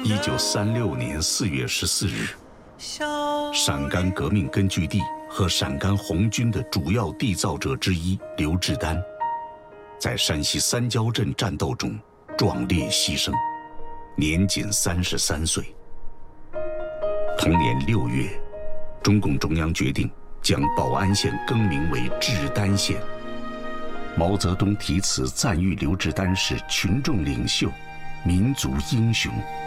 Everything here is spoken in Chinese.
1936年4月14日，陕甘革命根据地和陕甘红军的主要缔造者之一刘志丹，在山西三焦镇战斗中壮烈牺牲，年仅33岁。同年6月，中共中央决定将保安县更名为志丹县。毛泽东题词赞誉刘志丹是群众领袖、民族英雄。